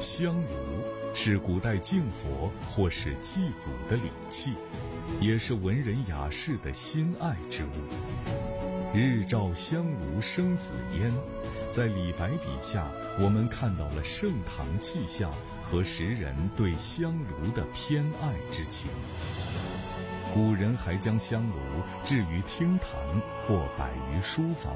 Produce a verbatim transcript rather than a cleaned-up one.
香炉是古代敬佛或是祭祖的礼器，也是文人雅士的心爱之物。日照香炉生紫烟，在李白笔下，我们看到了盛唐气象和时人对香炉的偏爱之情。古人还将香炉置于厅堂或摆于书房